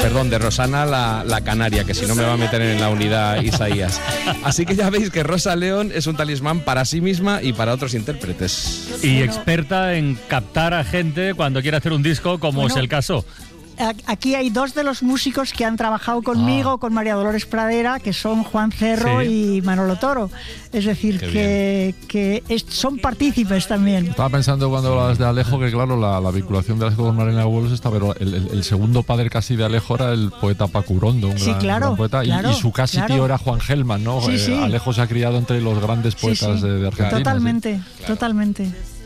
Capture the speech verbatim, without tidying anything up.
perdón, de Rosana la, la Canaria, que si no me va a meter en la unidad Isaías. Así que ya veis que Rosa León es un talismán para sí misma y para otros intérpretes. Y experta en captar a gente cuando quiere hacer un disco, como bueno, es el caso. Aquí hay dos de los músicos que han trabajado conmigo, ah. con María Dolores Pradera, que son Juan Cerro sí. y Manolo Toro. Es decir, Qué que, que es, son partícipes también. Estaba pensando cuando hablabas de Alejo que, claro, la, la vinculación de Alejo con Marina Walsh está, pero el, el, el segundo padre casi de Alejo era el poeta Paco Urondo, un, sí, gran, claro, gran poeta, claro, y, y su casi claro. tío era Juan Gelman, ¿no? Sí, eh, sí. Alejo se ha criado entre los grandes poetas sí, sí. De, de Argentina. Totalmente, sí. claro. totalmente.